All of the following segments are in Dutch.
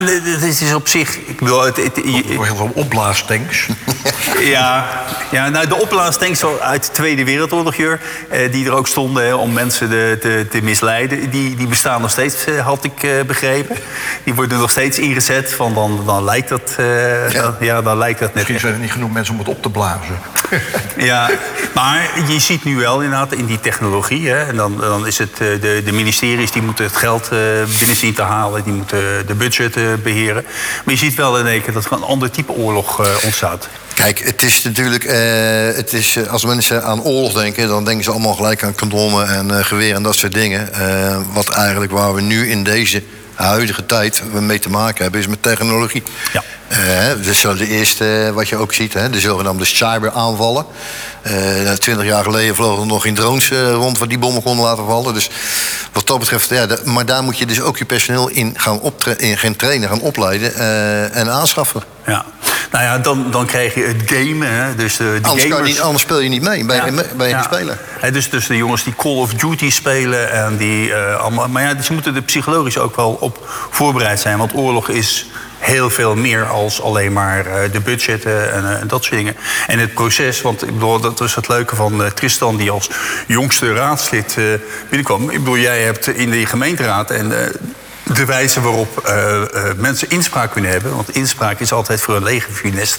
Het is op zich... Ik bedoel, heel veel opblaastanks. Ja, nou, de opblaastanks uit de Tweede Wereldoorlog, die er ook stonden om mensen te misleiden, die bestaan nog steeds, had ik begrepen. Die worden nog steeds ingezet, van dan lijkt dat... dan lijkt dat net. Misschien zijn er niet genoeg mensen om het op te blazen. Ja, maar je ziet nu wel inderdaad in die technologie, hè, en dan is het de ministeries die moeten het geld binnen zien te halen, die moeten de budgetten beheren. Maar je ziet wel in één keer dat er een ander type oorlog ontstaat. Kijk, het is natuurlijk... als mensen aan oorlog denken, dan denken ze allemaal gelijk aan kanonnen en geweren en dat soort dingen. Wat eigenlijk waar we nu in deze huidige tijd mee te maken hebben, is met technologie. Ja. Dus de eerste, wat je ook ziet, de zogenaamde cyberaanvallen. 20 jaar geleden vlogen er nog geen drones rond waar die bommen konden laten vallen. Dus wat dat betreft, maar daar moet je dus ook je personeel in gaan trainen, gaan opleiden en aanschaffen. Ja. Nou ja, dan krijg je het gamen. Hè? Dus de gamers... anders speel je niet mee, ben je geen speler. Dus de jongens die Call of Duty spelen en die allemaal... Maar ja, ze moeten er psychologisch ook wel op voorbereid zijn. Want oorlog is heel veel meer als alleen maar de budgetten en dat soort dingen. En het proces, want ik bedoel, dat was het leuke van Tristan, die als jongste raadslid binnenkwam. Ik bedoel, jij hebt in de gemeenteraad en de wijze waarop mensen inspraak kunnen hebben, want inspraak is altijd voor een lege vuurnest.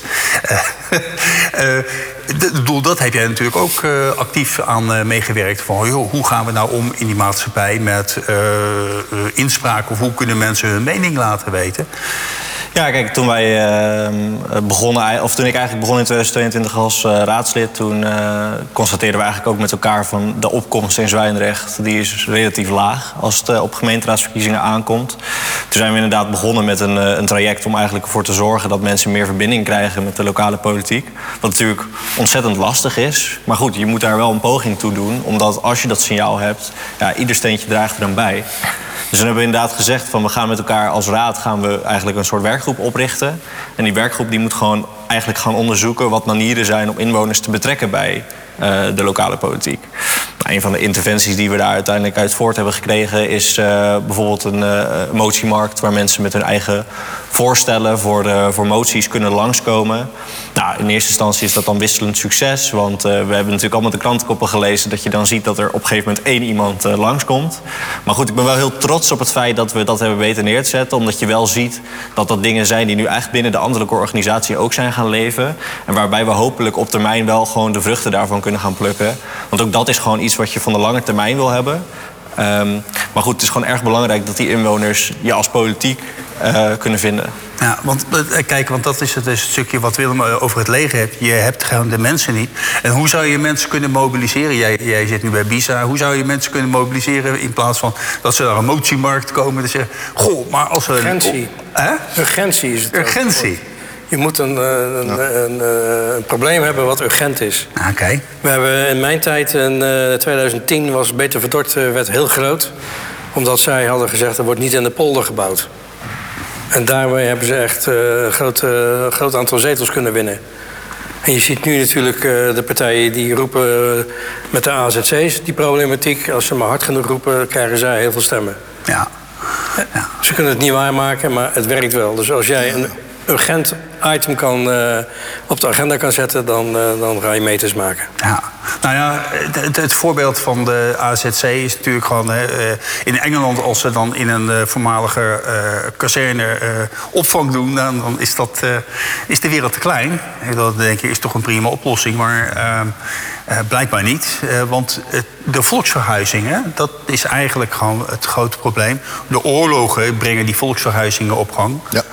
Dat heb jij natuurlijk ook actief aan meegewerkt. Van, joh, hoe gaan we nou om in die maatschappij met inspraak, of hoe kunnen mensen hun mening laten weten? Ja, kijk, toen wij begonnen, of toen ik eigenlijk begon in 2022 als raadslid, toen constateerden we eigenlijk ook met elkaar van de opkomst in Zwijndrecht, die is relatief laag als het op gemeenteraadsverkiezingen aankomt. Toen zijn we inderdaad begonnen met een traject om eigenlijk ervoor te zorgen dat mensen meer verbinding krijgen met de lokale politiek. Wat natuurlijk ontzettend lastig is. Maar goed, je moet daar wel een poging toe doen, omdat als je dat signaal hebt, ja, ieder steentje draagt er dan bij. Dus dan hebben we inderdaad gezegd van we gaan met elkaar als raad gaan we eigenlijk een soort werkgroep oprichten. En die werkgroep die moet gewoon eigenlijk gaan onderzoeken wat manieren zijn om inwoners te betrekken bij de lokale politiek. Nou, een van de interventies die we daar uiteindelijk uit voort hebben gekregen is bijvoorbeeld een motiemarkt waar mensen met hun eigen voorstellen voor moties kunnen langskomen. Nou, in eerste instantie is dat dan wisselend succes, want we hebben natuurlijk allemaal de krantenkoppen gelezen dat je dan ziet dat er op een gegeven moment 1 iemand langskomt. Maar goed, ik ben wel heel trots op het feit dat we dat hebben weten neer te zetten, omdat je wel ziet dat dat dingen zijn die nu eigenlijk binnen de ambtelijke organisatie ook zijn gaan leven en waarbij we hopelijk op termijn wel gewoon de vruchten daarvan kunnen gaan plukken. Want ook dat is gewoon iets wat je van de lange termijn wil hebben. Maar goed, het is gewoon erg belangrijk dat die inwoners je als politiek kunnen vinden. Ja, want kijk, want dat is het stukje wat Willem over het leger hebt. Je hebt gewoon de mensen niet. En hoe zou je mensen kunnen mobiliseren? Jij zit nu bij BISA. Hoe zou je mensen kunnen mobiliseren in plaats van dat ze naar een motiemarkt komen en zeggen, goh, maar als we... Urgentie. Urgentie is het. Urgentie. Je moet een probleem hebben wat urgent is. Oké. We hebben in mijn tijd, in 2010, was Beter Verdort werd heel groot. Omdat zij hadden gezegd, er wordt niet in de polder gebouwd. En daarmee hebben ze echt een groot aantal zetels kunnen winnen. En je ziet nu natuurlijk de partijen die roepen met de AZC's die problematiek. Als ze maar hard genoeg roepen, krijgen zij heel veel stemmen. Ja. Ze kunnen het niet waarmaken, maar het werkt wel. Dus als jij een urgent item op de agenda kan zetten, dan ga je meters maken. Ja. Nou ja, het voorbeeld van de AZC is natuurlijk gewoon in Engeland, als ze dan in een voormalige kazerne opvang doen, dan is de wereld te klein. Dat denk ik is toch een prima oplossing, maar blijkbaar niet. Want de volksverhuizingen, dat is eigenlijk gewoon het grote probleem. De oorlogen brengen die volksverhuizingen op gang. Ja.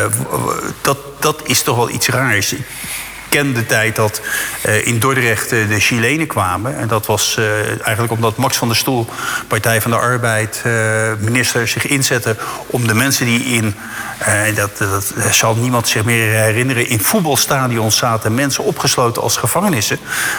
Dat is toch wel iets raars. Ik ken de tijd dat in Dordrecht de Chilenen kwamen. En dat was eigenlijk omdat Max van der Stoel, Partij van de Arbeid, minister, zich inzette om de mensen die in, dat zal niemand zich meer herinneren, in voetbalstadions zaten mensen opgesloten als gevangenissen.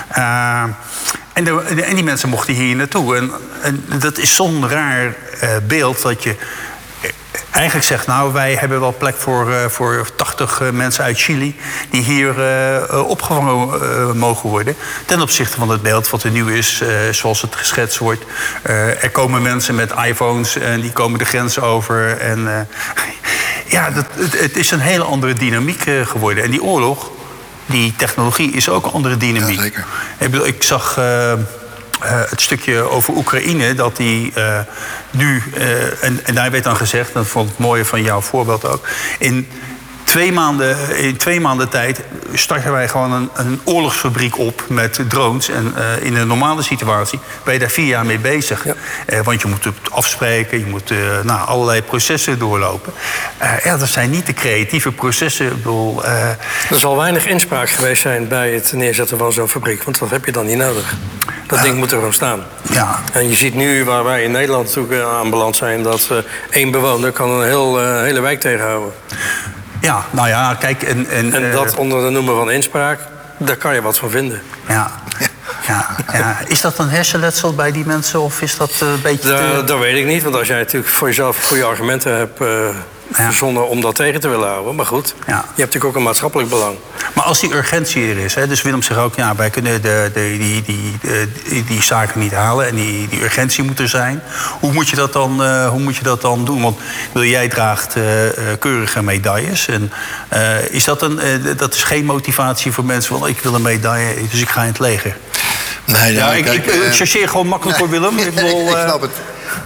En die mensen mochten hier naartoe. En dat is zo'n raar beeld dat je eigenlijk zegt, nou, wij hebben wel plek voor 80 mensen uit Chili die hier opgevangen mogen worden. Ten opzichte van het beeld wat er nu is, zoals het geschetst wordt. Er komen mensen met iPhones en die komen de grens over. En ja, het is een hele andere dynamiek geworden. En die oorlog, die technologie, is ook een andere dynamiek. Ja, zeker. Ik zag het stukje over Oekraïne, dat die nu... en daar werd dan gezegd, dat vond ik het mooie van jouw voorbeeld ook... In 2 maanden tijd starten wij gewoon een oorlogsfabriek op met drones. En in een normale situatie ben je daar 4 jaar mee bezig. Ja. Want je moet het afspreken, je moet allerlei processen doorlopen. Dat zijn niet de creatieve processen. Ik bedoel, er zal weinig inspraak geweest zijn bij het neerzetten van zo'n fabriek. Want dat heb je dan niet nodig. Dat ding moet er gewoon staan. Ja. En je ziet nu, waar wij in Nederland natuurlijk aanbeland zijn... dat 1 bewoner kan een hele wijk tegenhouden. Ja, nou ja, kijk... En dat onder de noemer van inspraak, daar kan je wat van vinden. Ja. Is dat een hersenletsel bij die mensen of is dat een beetje... Dat weet ik niet, want als jij natuurlijk voor jezelf goede argumenten hebt... verzonnen om dat tegen te willen houden. Maar goed, je hebt natuurlijk ook een maatschappelijk belang. Maar als die urgentie er is, hè, dus Willem zegt ook... ja, wij kunnen die zaken niet halen en die urgentie moet er zijn. Hoe moet je dat dan doen? Want jij draagt keurige medailles. En, is dat is geen motivatie voor mensen van... ik wil een medaille, dus ik ga in het leger. Nee, ik chargeer gewoon makkelijk voor Willem. Ik snap het.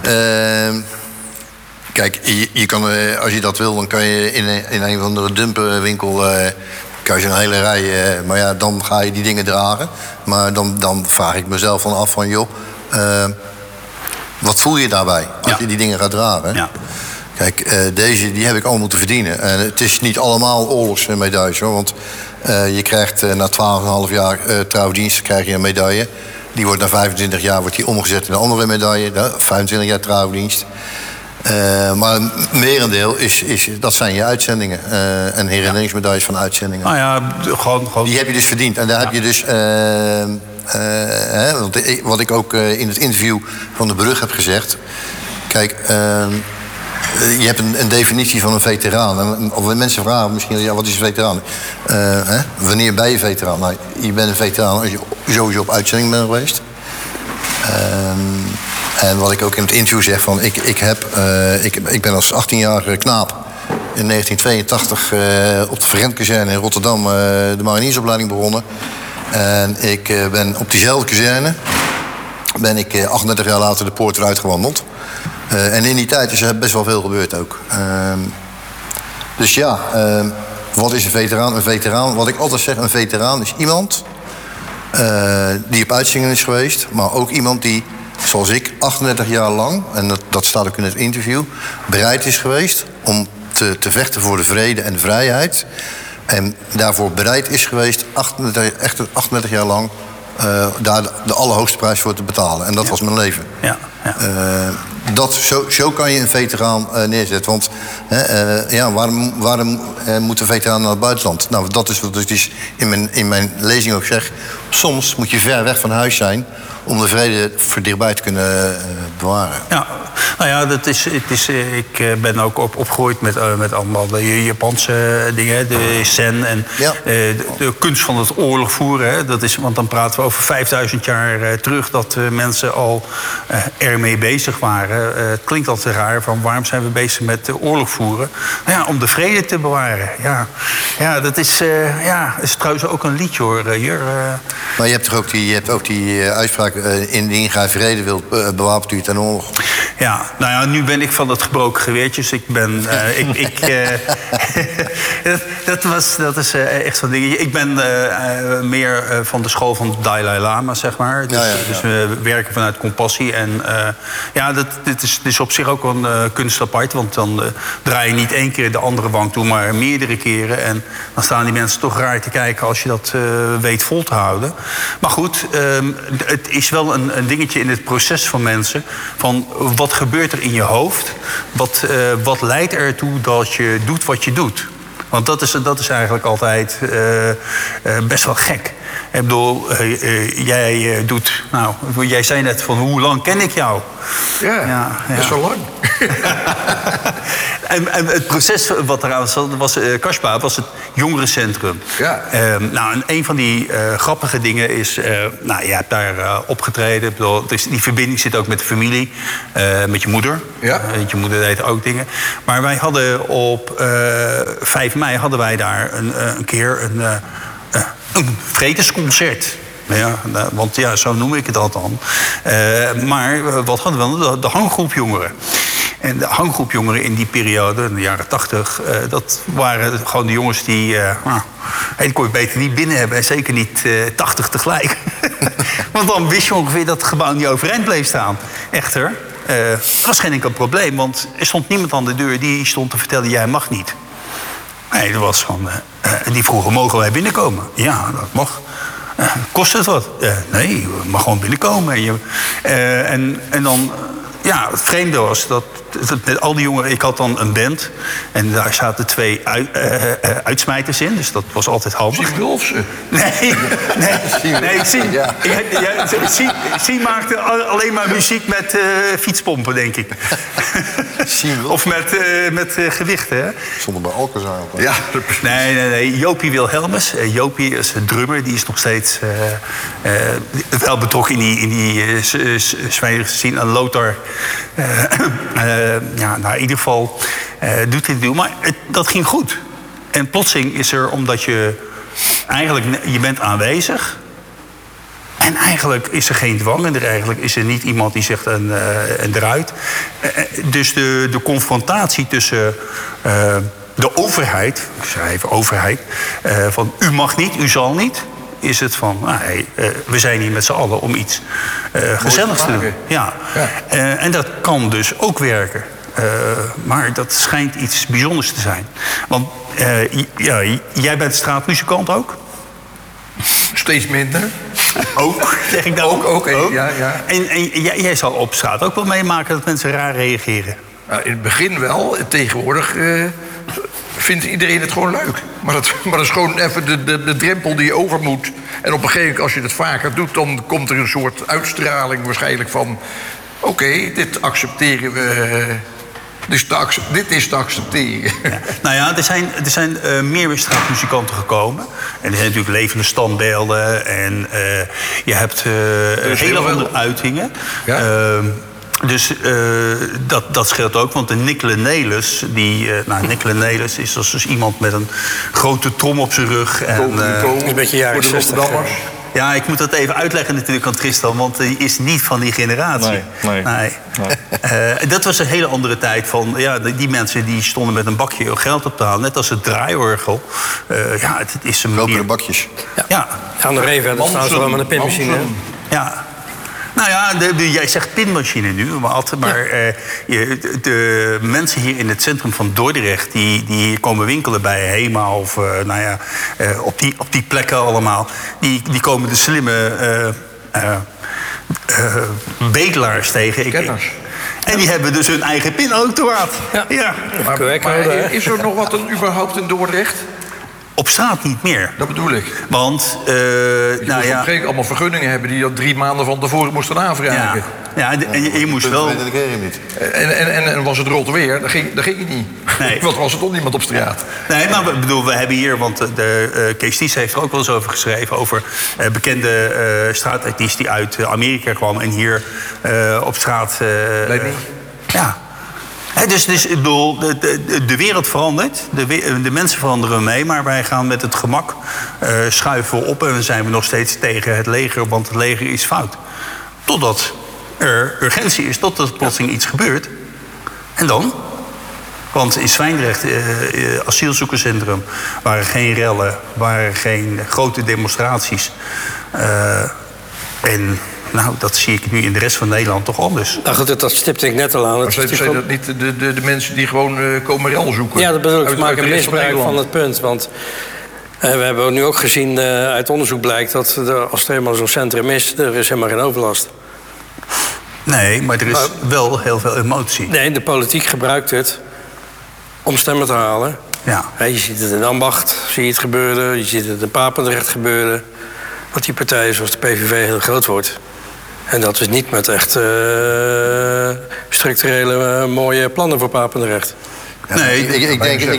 Kijk, je kan, als je dat wil, dan kan je in een of andere dumpenwinkel... kan je een hele rij... maar ja, dan ga je die dingen dragen. Maar dan vraag ik mezelf van af van... joh, wat voel je daarbij als je die dingen gaat dragen? Ja. Kijk, die heb ik allemaal moeten verdienen. En het is niet allemaal oorlogsmedailles, hoor. Want je krijgt na 12,5 jaar trouwdienst krijg je een medaille. Die wordt na 25 jaar omgezet in een andere medaille. 25 jaar trouwdienst. Maar het merendeel dat zijn je uitzendingen. En herinneringsmedailles van uitzendingen. Nou ja, gewoon... Die heb je dus verdiend. En daar heb je dus... wat ik ook in het interview van de Brug heb gezegd... Kijk, je hebt een definitie van een veteraan. En of mensen vragen misschien, ja, wat is een veteraan? Wanneer ben je veteraan? Nou, je bent een veteraan als je sowieso op uitzending bent geweest. En wat ik ook in het interview zeg, van ik ben als 18-jarige knaap in 1982 op de Verrentkazerne in Rotterdam de mariniersopleiding begonnen. En ik ben op diezelfde kazerne 38 jaar later de poort eruit gewandeld. En in die tijd is er best wel veel gebeurd ook. Dus ja, wat is een veteraan? Een veteraan, wat ik altijd zeg, een veteraan is iemand die op uitzending is geweest, maar ook iemand die, zoals ik, 38 jaar lang, en dat staat ook in het interview, bereid is geweest om te vechten voor de vrede en de vrijheid. En daarvoor bereid is geweest, 38 jaar lang, daar de allerhoogste prijs voor te betalen. En dat was mijn leven. Ja. Zo kan je een veteraan neerzetten. Want waarom moet een veteraan naar het buitenland? Nou, dat is wat ik in mijn lezing ook zeg. Soms moet je ver weg van huis zijn om de vrede voor dichtbij te kunnen bewaren. Ja, nou ja, ik ben ook opgegroeid met allemaal de Japanse dingen, de Zen en de kunst van het oorlog voeren. Hè. Dat is, want dan praten we over 5000 jaar terug dat mensen al ermee bezig waren. Het klinkt altijd raar, van waarom zijn we bezig met oorlog voeren? Nou ja, om de vrede te bewaren. Ja, dat is trouwens ook een liedje, hoor. Maar je hebt ook die uitspraak, indien gij vrede wilt, bewapent u ten oorlog. Ja, nou ja, nu ben ik van het gebroken geweertje, dus ik ben... dat is echt zo'n ding. Ik ben meer van de school van Dalai Lama, zeg maar. Dus we werken vanuit compassie. En dit is op zich ook een kunst apart, want dan draai je niet 1 keer de andere wang toe, maar meerdere keren. En dan staan die mensen toch raar te kijken als je dat weet vol te houden. Maar goed, het is wel een dingetje in het proces van mensen, van wat gebeurt er in je hoofd? Wat leidt ertoe dat je doet wat je doet? Want dat is eigenlijk altijd best wel gek. Ik bedoel, jij doet... Nou, jij zei net van hoe lang ken ik jou? Ja, best wel lang. En het proces wat eraan zat, was Kasbah, was het jongerencentrum. Ja. Nou, en een van die grappige dingen is... je hebt daar opgetreden. Ik bedoel, dus die verbinding zit ook met de familie. Met je moeder. Ja. Je moeder deed ook dingen. Maar wij hadden op 5 mei hadden wij daar een keer een vredesconcert. Ja, want ja, zo noem ik het al dan. Maar wat hadden we? De hanggroep jongeren. En de hanggroep jongeren in die periode, in de jaren 80... dat waren gewoon de jongens die... die kon je beter niet binnen hebben. En zeker niet 80 tegelijk. Want dan wist je ongeveer dat het gebouw niet overeind bleef staan. Echter, dat was geen enkel probleem. Want er stond niemand aan de deur die stond te vertellen... jij mag niet. Nee, dat was van... die vroegen, mogen wij binnenkomen? Ja, dat mag. Kost het wat? Nee, je mag gewoon binnenkomen. En dan... Ja, het vreemde was dat met al die jongeren... Ik had dan een band en daar zaten 2 uitsmijters in. Dus dat was altijd handig. Sieg Wulfsen. Sien maakte alleen maar muziek met fietspompen, denk ik. Of met gewichten, hè? Zonder bij Alcazar. Ja. Nee. Jopie Wilhelmus. Jopie is een drummer. Die is nog steeds wel betrokken in die Zwijndrechtse scene. En Lothar... in ieder geval doet hij het doen. Maar dat ging goed. En plotseling is er, omdat je bent aanwezig... en eigenlijk is er geen dwang... en eigenlijk is er niet iemand die zegt en eruit. Dus de confrontatie tussen de overheid... ik zeg even overheid... van u mag niet, u zal niet... is het van, we zijn hier met z'n allen om iets gezelligs te doen. Ja. En dat kan dus ook werken. Maar dat schijnt iets bijzonders te zijn. Want jij bent straatmuzikant ook? Steeds minder. Ook, zeg ik dan ook. Ja. En jij zal op straat ook wel meemaken dat mensen raar reageren. Nou, in het begin wel. Tegenwoordig vindt iedereen het gewoon leuk. Maar dat is gewoon even de drempel die je over moet. En op een gegeven moment, als je het vaker doet... dan komt er een soort uitstraling waarschijnlijk van... Oké, dit accepteren we... Dus dit is te accepteren. Ja. Nou ja, er zijn meer straatmuzikanten gekomen. En er zijn natuurlijk levende standbeelden. En je hebt hele andere uitingen. Ja. Dus dat scheelt ook, want de Nikkele Nelis... Nikkele Nelis is dus iemand met een grote trom op zijn rug. Een beetje jaren 60. Ja, ik moet dat even uitleggen natuurlijk aan Tristan... want hij is niet van die generatie. Nee. Dat was een hele andere tijd van... Ja, die mensen die stonden met een bakje geld op te halen. Net als het draaiorgel. Het is een manier... Lopende bakjes. Ja, gaan nog even. Dat staat wel met een pinmachine. Ja. Nou ja, jij zegt pinmachine nu, maar de mensen hier in het centrum van Dordrecht... die komen winkelen bij Hema of op die plekken allemaal... die komen de slimme bedelaars tegen. Kenners. En die hebben dus hun eigen pinautomaat. Ja. Maar is er nog wat überhaupt in Dordrecht? Op straat niet meer. Dat bedoel ik. Want, je moest op een gegeven moment allemaal vergunningen hebben... die je 3 maanden van tevoren moesten aanvragen. Ja, en je moest wel... Dat kreeg je niet. En was het rot weer, dan ging het niet. Nee. Want was er toch niemand op straat. Nee, maar we hebben hier... Want Kees Ties heeft er ook wel eens over geschreven... over bekende straatartiest die uit Amerika kwam... en hier op straat... Weet niet. Ja. Dus ik bedoel, de wereld verandert, de mensen veranderen mee... maar wij gaan met het gemak schuiven we op... en dan zijn we nog steeds tegen het leger, want het leger is fout. Totdat er urgentie is, totdat er plotseling iets gebeurt. En dan? Want in Zwijndrecht, asielzoekerscentrum... waren geen rellen, waren geen grote demonstraties. En... Nou, dat zie ik nu in de rest van Nederland toch anders. Nou goed, dat stipte ik net al aan. Maar zijn dat niet de mensen die gewoon komen rel zoeken? Ja, dat bedoel ik. Maken misbruik van het punt. Want we hebben nu ook gezien, uit onderzoek blijkt... dat als er eenmaal zo'n centrum is, er is helemaal geen overlast. Nee, maar er is wel heel veel emotie. Nee, de politiek gebruikt het om stemmen te halen. Ja. Je ziet het in Ambacht, zie je het gebeuren. Je ziet het in Papendrecht gebeuren. Want die partijen zoals de PVV heel groot wordt. En dat is niet met echt structurele mooie plannen voor Papendrecht. Ja, nee, ik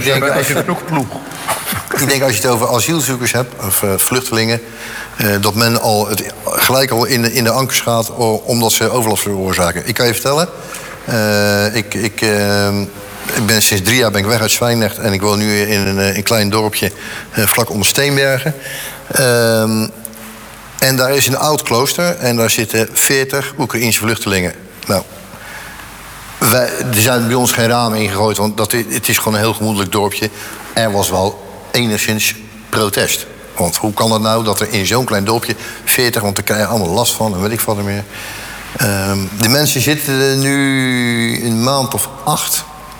denk als je het over asielzoekers hebt, of vluchtelingen, dat men gelijk al in de ankers gaat omdat ze overlast veroorzaken. Ik kan je vertellen, ik ben sinds 3 jaar weg uit Zwijndrecht en ik woon nu in een klein dorpje vlak onder Steenbergen. En daar is een oud klooster en daar zitten 40 Oekraïense vluchtelingen. Nou, er zijn bij ons geen ramen ingegooid, want het is gewoon een heel gemoedelijk dorpje. Er was wel enigszins protest. Want hoe kan het nou dat er in zo'n klein dorpje 40, want daar krijg je allemaal last van en weet ik wat er meer. De mensen zitten er nu een maand of 8.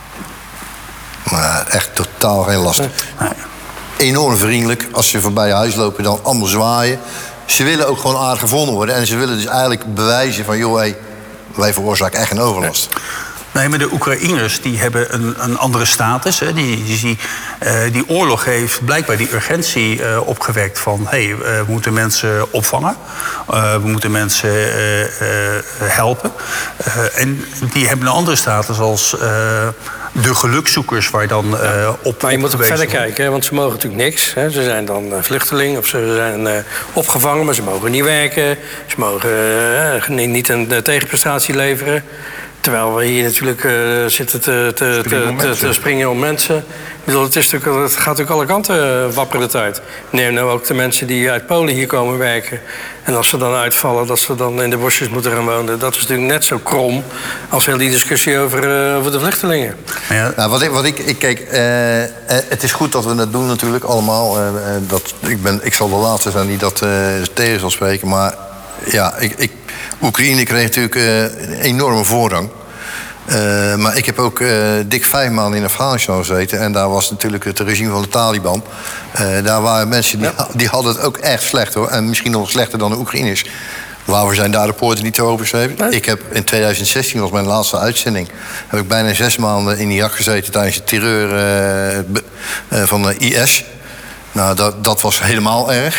Maar echt totaal geen last. Enorm vriendelijk. Als ze voorbij je huis lopen, dan allemaal zwaaien. Ze willen ook gewoon aardig gevonden worden. En ze willen dus eigenlijk bewijzen van, joh, wij veroorzaken echt geen overlast. Nee, maar de Oekraïners die hebben een andere status. Hè. Die oorlog heeft blijkbaar die urgentie opgewekt van, we moeten mensen opvangen. We moeten mensen helpen. En die hebben een andere status als de gelukzoekers waar dan op. Maar je moet ook verder kijken, hè, want ze mogen natuurlijk niks. Hè. Ze zijn dan vluchteling of ze zijn opgevangen, maar ze mogen niet werken. Ze mogen niet een tegenprestatie leveren. Terwijl we hier natuurlijk zitten te springen om mensen. Ik bedoel, het gaat natuurlijk alle kanten wapperen de tijd. Neem nou ook de mensen die uit Polen hier komen werken. En als ze dan uitvallen, dat ze dan in de bosjes moeten gaan wonen. Dat is natuurlijk net zo krom als heel die discussie over de vluchtelingen. Ja. Nou, kijk, het is goed dat we dat doen natuurlijk allemaal. Ik zal de laatste zijn die dat tegen zal spreken. Maar ja, Oekraïne kreeg natuurlijk een enorme voorrang. Maar ik heb ook dik 5 maanden in Afghanistan gezeten. En daar was natuurlijk het regime van de Taliban. Daar waren mensen die hadden het ook echt slecht, hoor. En misschien nog slechter dan de Oekraïners. Waarvoor zijn daar de poorten niet zo opengeschreven? Nee. Ik heb in 2016, was mijn laatste uitzending, heb ik bijna 6 maanden in Irak gezeten tijdens de terreur van de IS. Nou, dat was helemaal erg.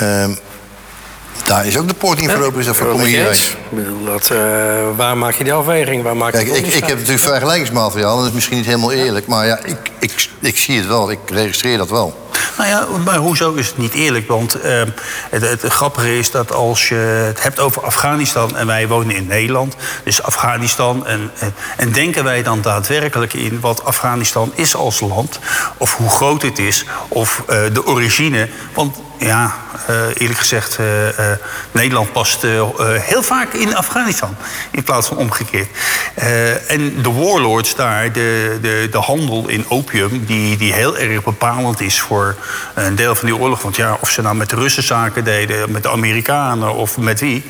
Daar is ook de poort niet voor open, dus kom je hierheen. Waar maak je die afweging? Kijk, ik heb natuurlijk vergelijkingsmateriaal, en dat is misschien niet helemaal eerlijk, maar ja, ik zie het wel, ik registreer dat wel. Nou ja, maar hoezo is het niet eerlijk? Want het grappige is dat als je het hebt over Afghanistan en wij wonen in Nederland, dus Afghanistan, en denken wij dan daadwerkelijk in wat Afghanistan is als land, of hoe groot het is, of de origine. Want ja, eerlijk gezegd, Nederland past heel vaak in Afghanistan in plaats van omgekeerd. En de warlords daar, de handel in opium, die heel erg bepalend is voor een deel van die oorlog. Want ja, of ze nou met de Russen zaken deden, met de Amerikanen of met wie,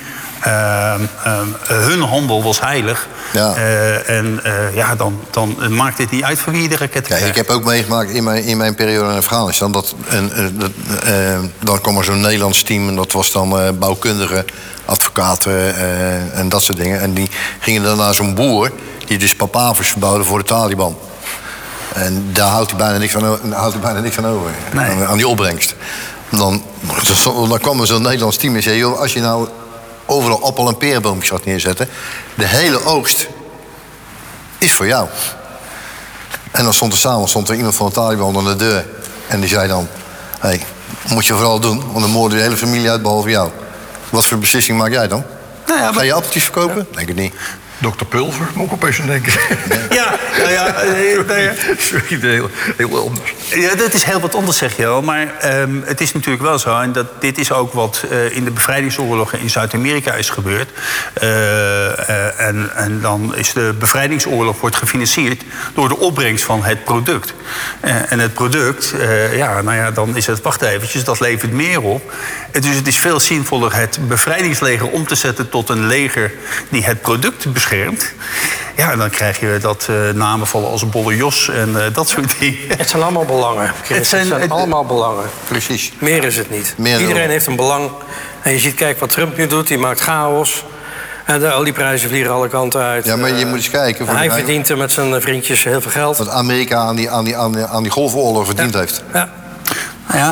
hun handel was heilig. Ja. Dan maakt het niet uit voor wie de raketten krijgt. Ik heb ook meegemaakt in mijn periode in Afghanistan dat dan kwam er zo'n Nederlands team en dat was dan bouwkundigen, advocaten en dat soort dingen. En die gingen dan naar zo'n boer die dus papavers verbouwde voor de Taliban. En daar houdt hij bijna niks van over. Nee. Aan die opbrengst. Dan kwam er zo'n Nederlands team en zei, joh, als je nou overal appel- en perenboompjes gaat neerzetten, de hele oogst is voor jou. En dan stond er iemand van de Taliban aan de deur. En die zei dan, moet je vooral doen, want dan moorden de hele familie uit behalve jou. Wat voor beslissing maak jij dan? Nou ja, ga je appeltjes verkopen? Ja. Denk ik niet. Dr. Pulver, moet ik opeens aan denken. Sorry, heel anders. Ja, dat is heel wat anders, zeg je wel. Maar het is natuurlijk wel zo, en dit is ook wat in de bevrijdingsoorlogen in Zuid-Amerika is gebeurd. En dan is de bevrijdingsoorlog wordt gefinancierd door de opbrengst van het product. En het product, dan is het, wacht eventjes, dat levert meer op. Dus het is veel zinvoller het bevrijdingsleger om te zetten tot een leger die het product beschermt. Ja, dan krijg je dat namen vallen als Bolle Jos en dat soort dingen. Het zijn allemaal belangen. Het zijn allemaal belangen. Precies. Meer is het niet. Iedereen heeft een belang. En je ziet, kijk wat Trump nu doet, die maakt chaos. En de olieprijzen vliegen alle kanten uit. Ja, maar je moet eens kijken. Hij verdient er met zijn vriendjes heel veel geld. Wat Amerika aan die golfoorlog verdiend heeft. Ja. Nou ja.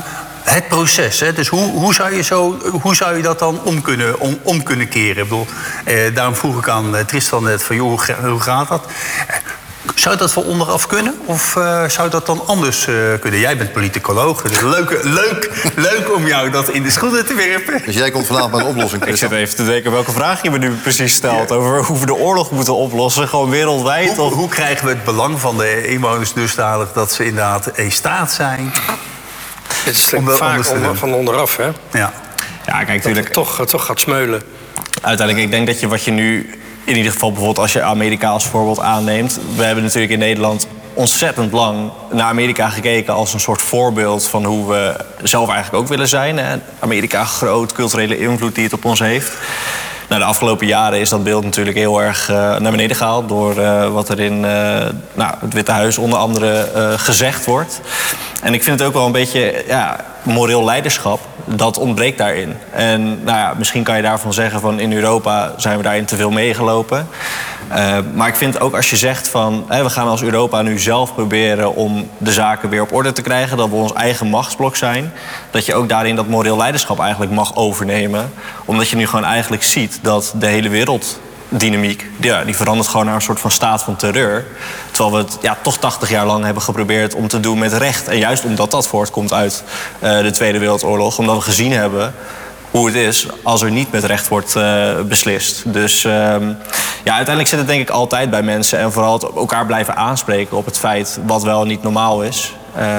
Het proces, hè? Dus hoe zou je dat dan om kunnen keren? Ik bedoel, daarom vroeg ik aan Tristan net van, joh, hoe gaat dat? Zou dat van onderaf kunnen? Of zou dat dan anders kunnen? Jij bent politicoloog. Dus leuk om jou dat in de schoenen te werpen. Dus jij komt vanavond met een oplossing, Ik Tristan. zit even te denken welke vraag je me nu precies stelt. Over hoe we de oorlog moeten oplossen, gewoon wereldwijd. Hoe krijgen we het belang van de inwoners dusdanig dat ze inderdaad in staat zijn? Het is vaak van onderaf, hè? Ja. Ja, kijk, Dat natuurlijk. het toch gaat smeulen. Uiteindelijk, ik denk dat wat je nu, in ieder geval bijvoorbeeld als je Amerika als voorbeeld aanneemt. We hebben natuurlijk in Nederland ontzettend lang naar Amerika gekeken als een soort voorbeeld van hoe we zelf eigenlijk ook willen zijn. Hè. Amerika, groot, culturele invloed die het op ons heeft. Nou, de afgelopen jaren is dat beeld natuurlijk heel erg naar beneden gehaald door wat er in het Witte Huis onder andere gezegd wordt. En ik vind het ook wel een beetje moreel leiderschap, dat ontbreekt daarin. En misschien kan je daarvan zeggen van in Europa zijn we daarin te veel meegelopen. Maar ik vind ook als je zegt van we gaan als Europa nu zelf proberen om de zaken weer op orde te krijgen, dat we ons eigen machtsblok zijn, dat je ook daarin dat moreel leiderschap eigenlijk mag overnemen. Omdat je nu gewoon eigenlijk ziet dat de hele werelddynamiek, die verandert gewoon naar een soort van staat van terreur. Terwijl we het toch 80 jaar lang hebben geprobeerd om te doen met recht. En juist omdat dat voortkomt uit de Tweede Wereldoorlog. Omdat we gezien hebben hoe het is als er niet met recht wordt beslist. Dus uiteindelijk zit het denk ik altijd bij mensen. En vooral het elkaar blijven aanspreken op het feit wat wel niet normaal is.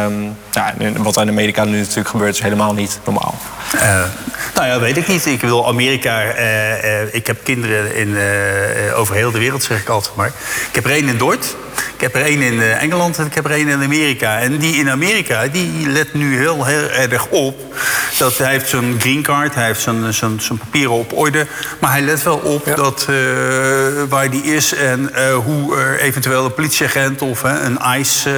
Wat in Amerika nu natuurlijk gebeurt is helemaal niet normaal. Weet ik niet. Ik wil Amerika. Ik heb kinderen over heel de wereld, zeg ik altijd maar. Ik heb er één in Dort. Ik heb er één in Engeland en ik heb er één in Amerika. En die in Amerika, die let nu heel erg op. Dat hij heeft zijn green card, hij heeft zijn papieren op orde. Maar hij let wel op dat waar die is en hoe er eventueel een politieagent of een ICE...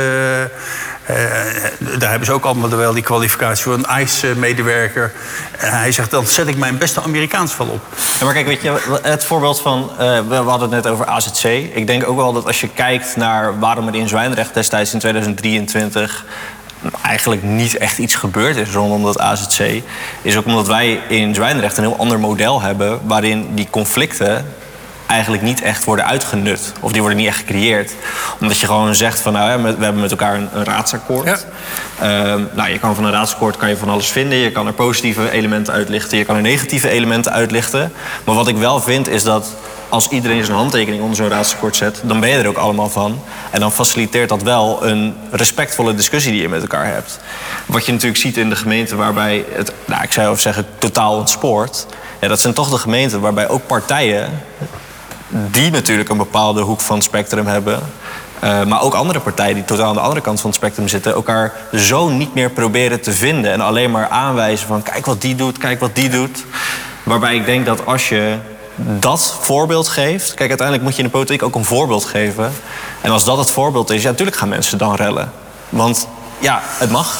daar hebben ze ook allemaal wel die kwalificatie voor een ICE-medewerker. Hij zegt, dan zet ik mijn beste Amerikaans wel op. Ja, maar kijk, weet je, het voorbeeld van... we hadden het net over AZC. Ik denk ook wel dat als je kijkt naar waarom er in Zwijndrecht destijds in 2023... eigenlijk niet echt iets gebeurd is rondom dat AZC... is ook omdat wij in Zwijndrecht een heel ander model hebben... waarin die conflicten eigenlijk niet echt worden uitgenut. Of die worden niet echt gecreëerd. Omdat je gewoon zegt van, we hebben met elkaar een raadsakkoord. Ja. Je kan van een raadsakkoord van alles vinden. Je kan er positieve elementen uitlichten. Je kan er negatieve elementen uitlichten. Maar wat ik wel vind is dat als iedereen zijn handtekening onder zo'n raadsakkoord zet, dan ben je er ook allemaal van. En dan faciliteert dat wel een respectvolle discussie die je met elkaar hebt. Wat je natuurlijk ziet in de gemeenten waarbij het, ik zou even zeggen, totaal ontspoort. Ja, dat zijn toch de gemeenten waarbij ook partijen die natuurlijk een bepaalde hoek van het spectrum hebben, maar ook andere partijen die totaal aan de andere kant van het spectrum zitten, elkaar zo niet meer proberen te vinden en alleen maar aanwijzen van kijk wat die doet, kijk wat die doet. Waarbij ik denk dat als je dat voorbeeld geeft, kijk, uiteindelijk moet je in de politiek ook een voorbeeld geven. En als dat het voorbeeld is, natuurlijk gaan mensen dan rellen. Want het mag.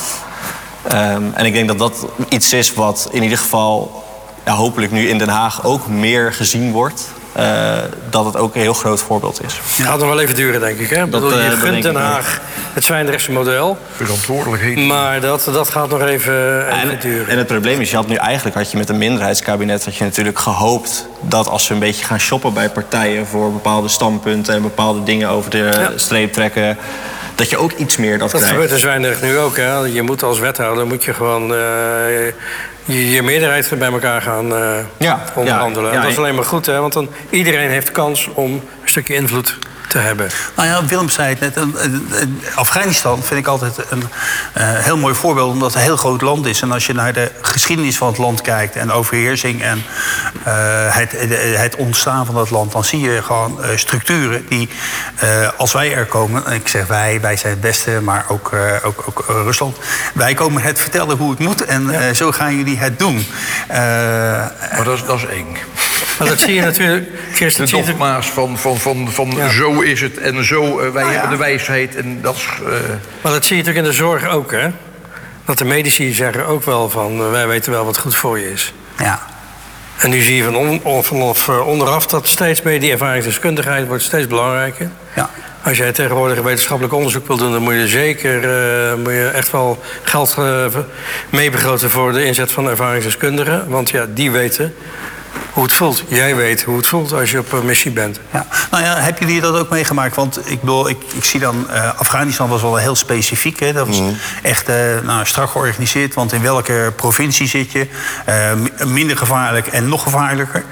En ik denk dat dat iets is wat in ieder geval hopelijk nu in Den Haag ook meer gezien wordt. Dat het ook een heel groot voorbeeld is. Het gaat nog wel even duren, denk ik. Hè? Je gunt Den Haag het Zwijndrechtse model. Verantwoordelijkheid. Maar dat gaat nog even duren. En het probleem is, had je met een minderheidskabinet had je natuurlijk gehoopt dat als ze een beetje gaan shoppen bij partijen voor bepaalde standpunten en bepaalde dingen over de streep trekken, dat je ook iets meer dat krijgt. Dat gebeurt in Zwijndrecht nu ook. Hè? Je moet als wethouder gewoon je meerderheid bij elkaar gaan onderhandelen. En dat is alleen maar goed, hè? Want dan iedereen heeft kans om een stukje invloed te hebben. Willem zei het net, Afghanistan vind ik altijd een heel mooi voorbeeld, omdat het een heel groot land is. En als je naar de geschiedenis van het land kijkt en overheersing en het ontstaan van dat land, dan zie je gewoon structuren die, als wij er komen, en ik zeg wij zijn het beste, maar ook Rusland, wij komen het vertellen hoe het moet en zo gaan jullie het doen. Maar dat is eng. Maar dat zie je natuurlijk. De dogma's van zo is het en zo, wij hebben de wijsheid. En dat is, Maar dat zie je natuurlijk in de zorg ook, hè? Dat de medici zeggen ook wel van, wij weten wel wat goed voor je is. Ja. En nu zie je vanaf onderaf dat steeds meer die ervaringsdeskundigheid wordt steeds belangrijker. Ja. Als jij tegenwoordig wetenschappelijk onderzoek wil doen, dan moet je zeker moet je echt wel geld meebegroten voor de inzet van ervaringsdeskundigen. Want ja, die weten hoe het voelt. Jij weet hoe het voelt als je op missie bent. Ja. Nou ja, hebben jullie dat ook meegemaakt? Want ik bedoel, ik zie dan... Afghanistan was wel heel specifiek. Hè? Dat was echt strak georganiseerd. Want in welke provincie zit je? Minder gevaarlijk en nog gevaarlijker.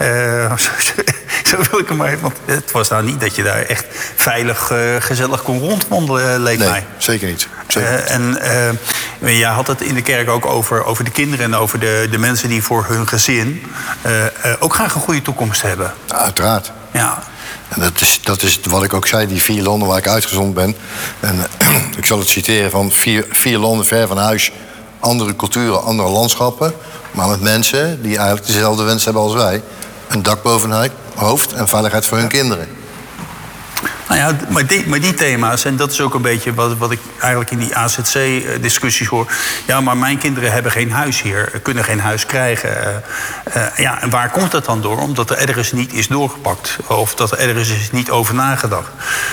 Zo wil ik hem maar... Want het was nou niet dat je daar echt veilig, gezellig kon rondwandelen, leek mij. Nee, zeker niet. Jij had het in de kerk ook over de kinderen... en over de mensen die voor hun gezin... ook graag een goede toekomst hebben. Ja, uiteraard. Ja. En dat is wat ik ook zei, die 4 landen waar ik uitgezond ben. En ik zal het citeren van 4 landen ver van huis. Andere culturen, andere landschappen. Maar met mensen die eigenlijk dezelfde wens hebben als wij. Een dak boven hun hoofd en veiligheid voor hun kinderen. Nou ja, maar die thema's, en dat is ook een beetje wat ik eigenlijk in die AZC-discussies hoor. Ja, maar mijn kinderen hebben geen huis hier, kunnen geen huis krijgen. Ja, en waar komt dat dan door? Omdat er ergens niet is doorgepakt. Of dat er ergens is niet over nagedacht.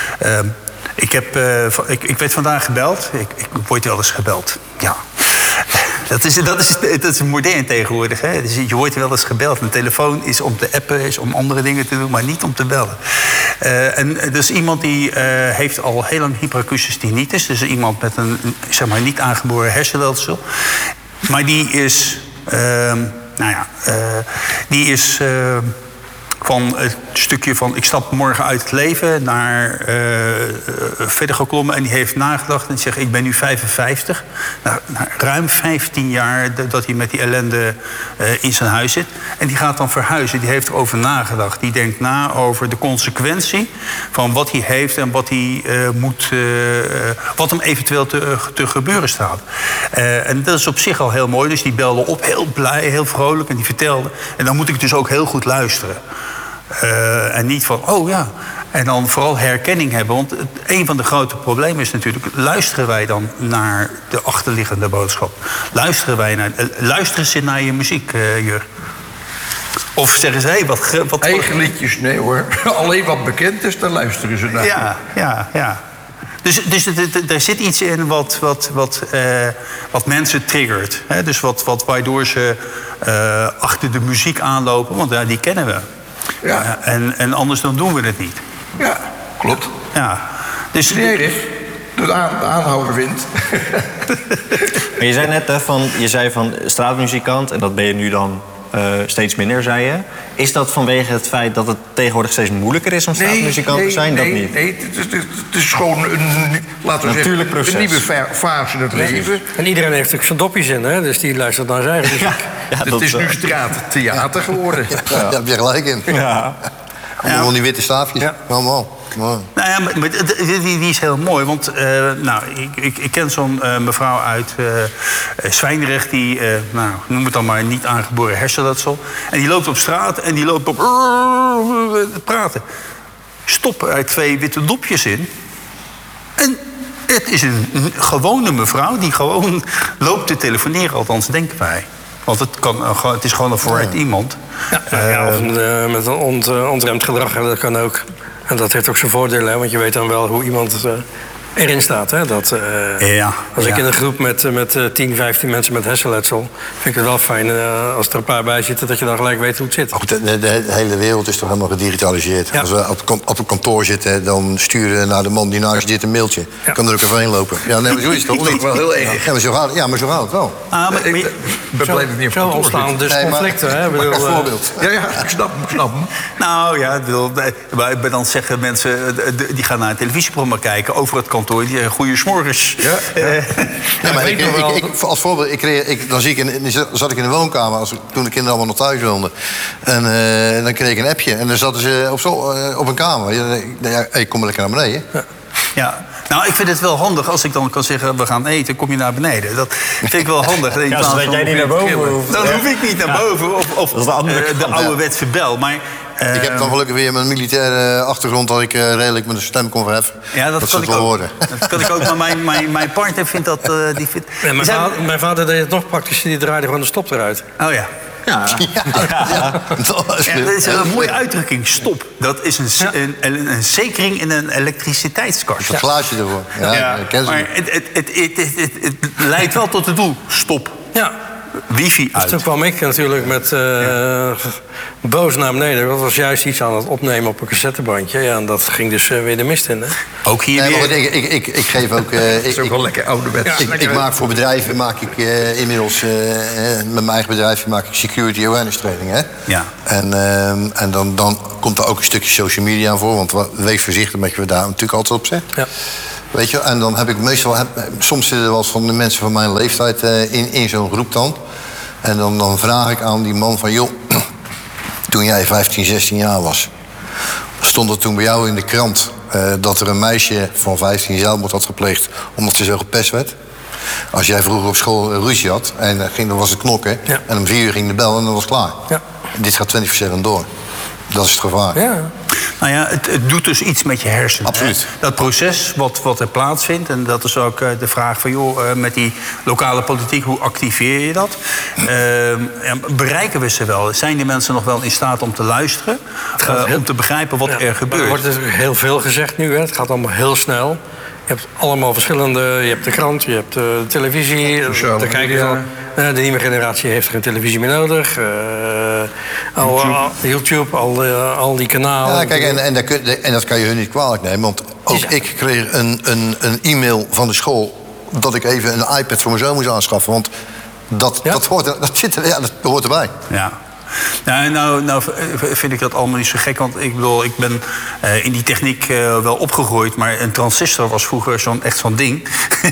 Ik werd vandaag gebeld. Ik word wel eens gebeld, ja. Dat is modern tegenwoordig. Hè? Dus je wordt wel eens gebeld. Een telefoon is om te appen, is om andere dingen te doen, maar niet om te bellen. En dus iemand die heeft al heel lang hyperacusis tinnitus. Dus iemand met een zeg maar niet aangeboren hersenletsel. Maar die is, van het stukje van ik stap morgen uit het leven naar verder geklommen. En die heeft nagedacht en die zegt ik ben nu 55. Nou, ruim 15 jaar dat hij met die ellende in zijn huis zit. En die gaat dan verhuizen. Die heeft erover nagedacht. Die denkt na over de consequentie van wat hij heeft en wat hij wat hem eventueel te gebeuren staat. En dat is op zich al heel mooi. Dus die belde op, heel blij, heel vrolijk. En die vertelde. En dan moet ik dus ook heel goed luisteren. En niet van, oh ja. En dan vooral herkenning hebben. Want een van de grote problemen is natuurlijk... luisteren wij dan naar de achterliggende boodschap? Luisteren ze naar je muziek, Jur? Of zeggen ze, hé, wat... Eigen liedjes, nee hoor. Alleen wat bekend is, daar luisteren ze naar. Ja. Dus er zit iets in wat mensen triggert. Hè? Dus waardoor ze achter de muziek aanlopen. Want die kennen we. Ja. En anders dan doen we het niet. Ja, klopt. Ja. Dus, de aanhouder wint. Maar je zei net van straatmuzikant... en dat ben je nu dan steeds minder, zei je. Is dat vanwege het feit dat het tegenwoordig steeds moeilijker is om straatmuzikant te zijn? Dat niet? Nee, het is gewoon een natuurlijk proces. Een nieuwe fase in het leven. En iedereen heeft natuurlijk zijn dopjes in, hè? Dus die luistert naar zijn eigen muziek. Het is nu straattheater geworden. Daar heb je gelijk in. Ja. Allemaal die witte staafjes. Ja. Allemaal. Nou ja, maar die is heel mooi. Want ik ken zo'n mevrouw uit Zwijndrecht... die, noem het dan maar, niet aangeboren hersenletsel. En die loopt op straat en die loopt op praten. Stoppen er 2 witte dopjes in. En het is een gewone mevrouw die gewoon loopt te telefoneren. Althans, denken wij. Want het is gewoon een vooruit iemand. Ja, of met een ontremd gedrag, dat kan ook. En dat heeft ook zijn voordelen, hè? Want je weet dan wel hoe iemand erin staat. Hè? Als ik in een groep met 10, 15 mensen met hersenletsel... vind ik het wel fijn als er een paar bij zitten... dat je dan gelijk weet hoe het zit. Ook de hele wereld is toch helemaal gedigitaliseerd. Ja. Als we op een kantoor zitten, dan sturen naar de man die naast je zit een mailtje. Ja. Kan er ook overheen lopen. Ja, nee, maar zo is het toch niet? Wel heel erg. Ja, maar zo gaat het wel. Ik ben blij dat het niet op kantoor ontstaan dus conflicten. Hè? Een voorbeeld. Ja, ik snap hem. Nou ja, dan zeggen mensen... die gaan naar een televisieprogramma kijken over het kantoor... die zeggen, goeiemorgens. Ja. Als voorbeeld, zat ik in de woonkamer... toen de kinderen allemaal nog thuis woonden. En dan kreeg ik een appje. En dan zaten ze op een kamer. Ik kom lekker naar beneden. Ja. Nou, ik vind het wel handig als ik dan kan zeggen... we gaan eten, kom je naar beneden. Dat vind ik wel handig. Zodat jij niet naar boven hoeft. Dan hoef ik niet naar boven. Of de ouderwetse bel. Maar... ik heb dan gelukkig weer mijn militaire achtergrond... dat ik redelijk met een stem kon verheffen. Ja, dat kan ik ook. Dat kan ik ook, maar mijn partner vindt dat... Mijn vader deed het nog praktisch. Die draaide gewoon de stop eruit. Oh ja. Ja. Dat is- Ja, dat is een mooie uitdrukking, stop. Dat is een zekering in een elektriciteitskast. Een glaasje ervoor. Ja, dat ken ze maar niet. het leidt wel tot het doel. Stop. Ja. Wifi Dus uit. toen kwam ik natuurlijk met boos naar beneden. Dat was juist iets aan het opnemen op een cassettebandje. Ja, en dat ging dus weer de mist in. Hè? Ook hier Nee, maar weer. goed, ik geef ook... Dat is ook wel lekker ouderwets. Ik maak voor bedrijven inmiddels met mijn eigen bedrijf maak ik security awareness training. Hè? Ja. En dan komt er ook een stukje social media aan voor. Want wees voorzichtig met je daar natuurlijk altijd op zet. Ja. Weet je, en dan heb ik meestal... soms zitten er wel eens van de mensen van mijn leeftijd in zo'n groep dan. En dan vraag ik aan die man van... joh, toen jij 15, 16 jaar was... stond er toen bij jou in de krant... dat er een meisje van 15 zelfmoord had gepleegd... omdat ze zo gepest werd? Als jij vroeger op school ruzie had... en dan was het knokken... Ja. en om 4 uur ging de bel en dan was het klaar. Ja. Dit gaat 24/7 door. Dat is het gevaar. Ja. Nou ja, het doet dus iets met je hersenen. Absoluut. Hè? Dat proces wat er plaatsvindt. En dat is ook de vraag van, joh, met die lokale politiek, hoe activeer je dat? Bereiken we ze wel? Zijn die mensen nog wel in staat om te luisteren? Om te begrijpen wat er Er gebeurt? wordt natuurlijk heel veel gezegd nu. Hè. Het gaat allemaal heel snel. Je hebt allemaal verschillende... Je hebt de krant, je hebt de televisie. Sociale Daar kijken ze media. al. De nieuwe generatie heeft geen televisie meer nodig. YouTube, al die kanalen. Ja, kijk, en dat kan je hun niet kwalijk nemen. Want ook ik kreeg een e-mail van de school... dat ik even een iPad voor mijn zoon moest aanschaffen. Want dat hoort erbij. Ja. Nou vind ik dat allemaal niet zo gek. Want ik bedoel, ik ben in die techniek wel opgegroeid. Maar een transistor was vroeger echt zo'n ding.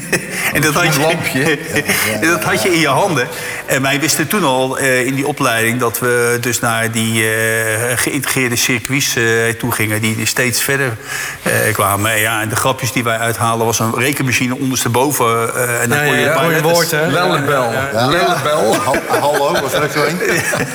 En dat had je, lampje. dat had je in je handen. En wij wisten toen al in die opleiding... dat we dus naar die geïntegreerde circuits toe gingen... die steeds verder kwamen. Ja, en de grapjes die wij uithalen was een rekenmachine ondersteboven. En dan kon je een paar mooie letters- woord, hè? Lellebel. Lellebel. Hallo, was er ook zo een?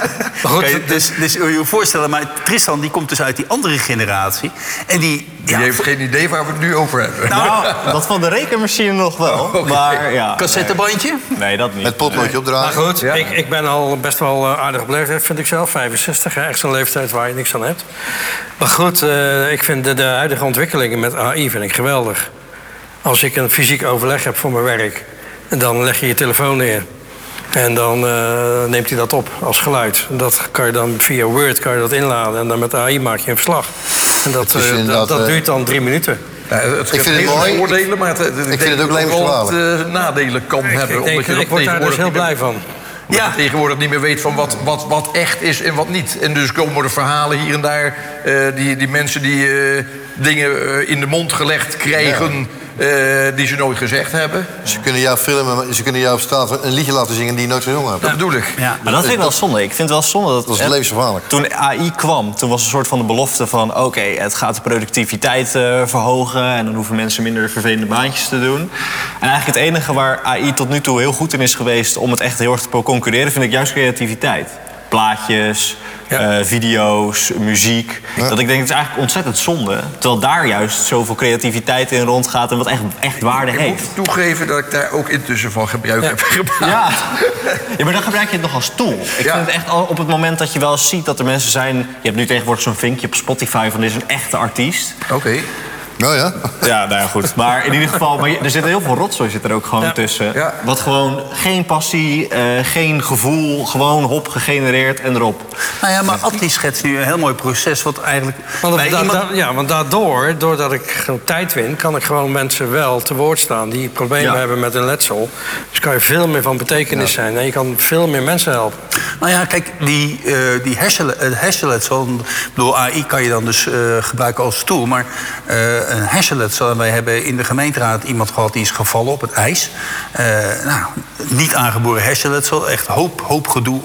Kijk, dus je je voorstellen, maar Tristan die komt dus uit die andere generatie. En die... Die heeft geen idee waar we het nu over hebben. Nou, dat van de rekenmachine nog wel. Maar ja. Cassettebandje? Nee, dat niet. Met potloodje Maar opdragen. goed, Ja. ik ben al best wel aardig op leeftijd, vind ik zelf. 65, hè? Echt zo'n leeftijd waar je niks aan hebt. Maar goed, ik vind de huidige ontwikkelingen met AI vind ik geweldig. Als ik een fysiek overleg heb voor mijn werk... dan leg je je telefoon neer. En dan neemt hij dat op als geluid. Dat kan je dan via Word kan je dat inladen. En dan met AI maak je een verslag. En dat duurt dan 3 minuten. Ja, het Ik vind het mooi. voordelen, maar ik vind denk het ook dat het wel levensgevaarlijk. wat nadelen kan hebben. omdat je dat Ik word daar dus tegenwoordig heel niet meer- blij van. Omdat je tegenwoordig niet meer weet van wat echt is en wat niet. En dus komen er verhalen hier en daar... die mensen die dingen in de mond gelegd krijgen... die ze nooit gezegd hebben. Ze kunnen jou filmen, ze kunnen jou op straat een liedje laten zingen... die je nooit gezongen hebt. Dat bedoel ik. Ja. Maar dat vind ik wel zonde. Ik vind het wel zonde dat... Dat is levensgevaarlijk. Toen AI kwam, toen was een soort van de belofte van... oké, het gaat de productiviteit verhogen... en dan hoeven mensen minder vervelende baantjes te doen. En eigenlijk het enige waar AI tot nu toe heel goed in is geweest... om het echt heel erg te concurreren, vind ik juist creativiteit. Plaatjes, video's, muziek. Ja. Dat ik denk, het is eigenlijk ontzettend zonde. Terwijl daar juist zoveel creativiteit in rondgaat... en wat echt waarde Ik heeft. moet toegeven dat ik daar ook intussen van gebruik heb gemaakt. Ja. Ja, maar dan gebruik je het nog als tool. Ik Ja. vind het echt al op het moment dat je wel ziet dat er mensen zijn... Je hebt nu tegenwoordig zo'n vinkje op Spotify van dit is een echte artiest. Oké. Nou ja. Ja, nou ja, goed. Maar in ieder geval, er zit heel veel rotzooi zit er ook gewoon tussen. Ja. Wat gewoon geen passie, geen gevoel, gewoon hop gegenereerd en erop. Nou ja, maar Atli schetst nu een heel mooi proces... wat eigenlijk bij iemand... Want daardoor, doordat ik gewoon tijd win... kan ik gewoon mensen wel te woord staan die problemen hebben met een letsel. Dus kan je veel meer van betekenis zijn. En je kan veel meer mensen helpen. Nou ja, kijk, die hersenletsel... Ik bedoel, AI kan je dan dus gebruiken als tool... maar een hersenletsel... Wij hebben in de gemeenteraad iemand gehad die is gevallen op het ijs. Niet aangeboren hersenletsel. Echt hoop gedoe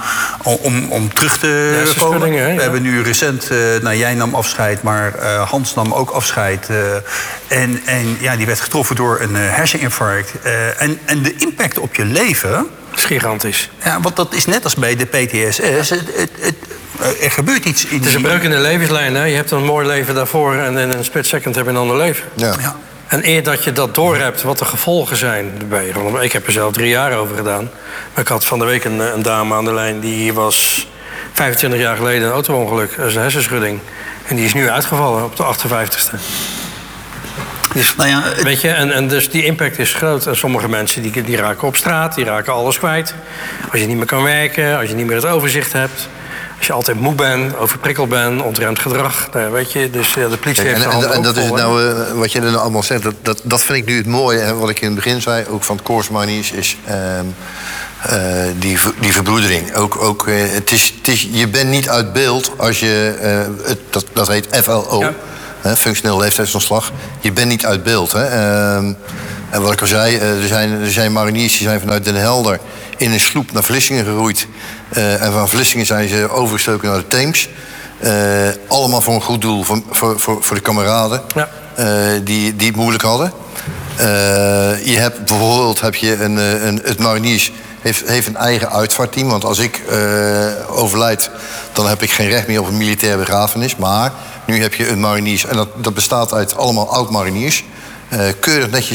om terug te komen. Hè, ja. We hebben nu recent... jij nam afscheid, maar Hans nam ook afscheid. En die werd getroffen door een herseninfarct. En de impact op je leven... Dat is gigantisch. Ja, want dat is net als bij de PTSS. Er gebeurt iets in Het is een breuk in de levenslijn. Hè? Je hebt een mooi leven daarvoor en in een split second heb je een ander leven. Ja. Ja. En eer dat je dat doorhebt, wat de gevolgen zijn. Ik heb er zelf 3 jaar over gedaan. Maar ik had van de week een dame aan de lijn... die was 25 jaar geleden een auto-ongeluk. Dat is een hersenschudding. En die is nu uitgevallen op de 58ste. Dus, Nou ja, weet je, en dus die impact is groot. En sommige mensen die raken op straat, die raken alles kwijt. Als je niet meer kan werken, als je niet meer het overzicht hebt... Als je altijd moe bent, overprikkeld bent, ontremd gedrag. Weet je, dus de politie heeft zijn handen en ook dat is vol, het hè? nou, wat je er nou allemaal zegt, dat vind ik nu het mooie. En wat ik in het begin zei, ook van het Corse Mariniers, is die verbroedering. Ook, je bent niet uit beeld als je, dat heet FLO, Ja. Functioneel leeftijdsontslag. Je bent niet uit beeld. Hè. En wat ik al zei, er zijn mariniers die zijn vanuit Den Helder in een sloep naar Vlissingen geroeid. En van Vlissingen zijn ze overgestoken naar de Theems. Allemaal voor een goed doel, voor de kameraden die het moeilijk hadden. Je hebt bijvoorbeeld het mariniers heeft een eigen uitvaartteam. Want als ik overlijd, dan heb ik geen recht meer op een militaire begrafenis. Maar nu heb je een mariniers, en dat bestaat uit allemaal oud-mariniers. Keurig netjes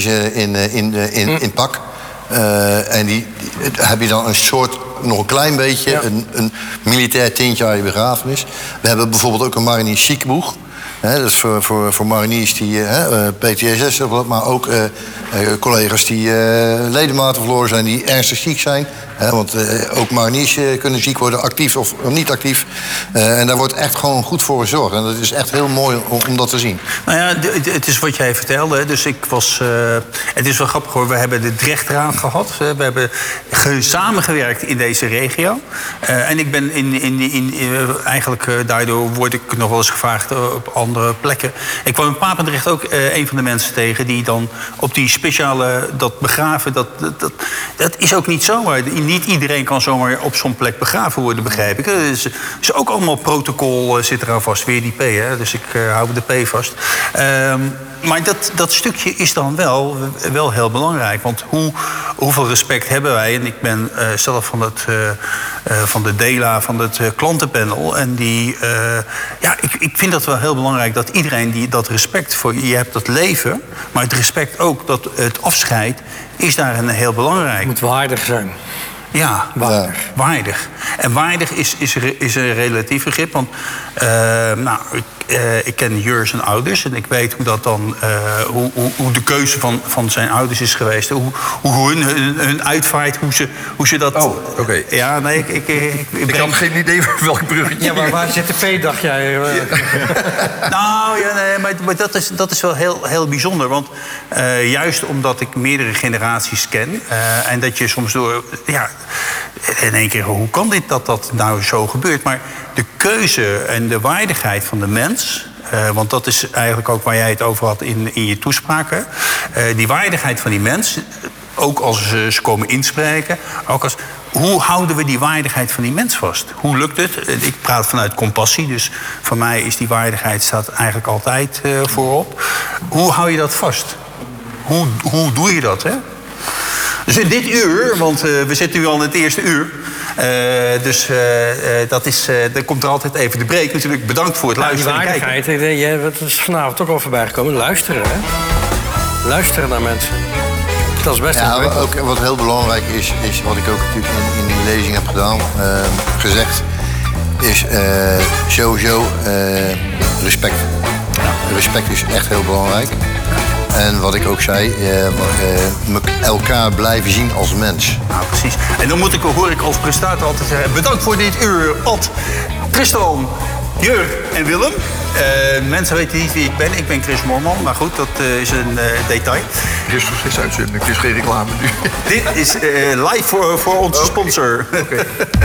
in pak. En die heb je dan een soort, nog een klein beetje, een militair tintje aan je begrafenis. We hebben bijvoorbeeld ook een mariniers ziekenboeg. Dat is voor mariniers die PTSS hebben, maar ook collega's die ledematen verloren zijn, die ernstig ziek zijn. Want ook mariniers kunnen ziek worden, actief of niet actief. En daar wordt echt gewoon goed voor gezorgd. En dat is echt heel mooi om dat te zien. Nou ja, het is wat jij vertelde. Dus het is wel grappig hoor. We hebben de Drechtraad gehad. We hebben samengewerkt in deze regio. En ik ben eigenlijk daardoor word ik nog wel eens gevraagd op andere plekken. Ik kwam in Papendrecht ook een van de mensen tegen die dan op die speciale, dat begraven, dat is ook niet zomaar. Niet iedereen kan zomaar op zo'n plek begraven worden, begrijp ik. Dus is ook allemaal protocol zit eraan vast. Weer die P, hè? Dus ik hou de P vast. Maar dat stukje is dan wel heel belangrijk. Want hoeveel respect hebben wij? En ik ben zelf van de DELA, van het klantenpanel. En ik vind dat wel heel belangrijk dat iedereen dat respect voor je hebt, dat leven. Maar het respect ook, dat het afscheid is daarin heel belangrijk. Het moet waardig zijn. Ja, waardig. En waardig is een relatief begrip. Want ik ken Jur zijn ouders en ik weet hoe dat dan, hoe de keuze van zijn ouders is geweest. Hoe hun uitvaart, hoe ze dat. Oh, oké. Ja, nee, Ik had geen idee welke bruggetje. Ja, maar waar zit de P, dacht jij? Nou ja, nee, maar dat is wel heel bijzonder. Want juist omdat ik meerdere generaties ken en dat je soms door. Ja, in één keer, hoe kan dat nou zo gebeurt? Maar de keuze en de waardigheid van de mens. Want dat is eigenlijk ook waar jij het over had in je toespraken. Die waardigheid van die mens, ook als ze komen inspreken. Hoe houden we die waardigheid van die mens vast? Hoe lukt het? Ik praat vanuit compassie, dus voor mij is die waardigheid staat eigenlijk altijd voorop. Hoe hou je dat vast? Hoe doe je dat, hè? Dus in dit uur, want we zitten nu al in het eerste uur. Dan komt er altijd even de break. Natuurlijk bedankt voor het luisteren en kijken. Die waardigheid, dat is vanavond ook al voorbij gekomen. Luisteren, hè? Luisteren naar mensen. Dat is best Ja, ook wat heel belangrijk is wat ik ook natuurlijk in die lezing heb gedaan, gezegd, is sowieso respect. Respect is echt heel belangrijk. En wat ik ook zei, elkaar blijven zien als mens. Nou, precies. En dan hoor ik als presentator altijd zeggen, bedankt voor dit uur, Ad, Tristan, Jur en Willem. Mensen weten niet wie ik ben. Ik ben Chris Moorman, maar goed, dat is een detail. Er is nog steeds uitzending, het is geen reclame nu. Dit is live voor onze sponsor. Okay.